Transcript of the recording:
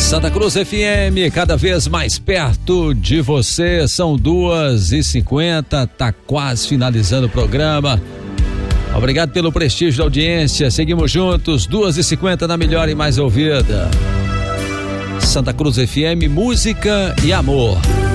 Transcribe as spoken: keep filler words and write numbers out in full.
Santa Cruz F M, cada vez mais perto de você. São duas e cinquenta, tá quase finalizando o programa. Obrigado pelo prestígio da audiência. Seguimos juntos, duas e cinquenta na melhor e mais ouvida. Santa Cruz F M, música e amor.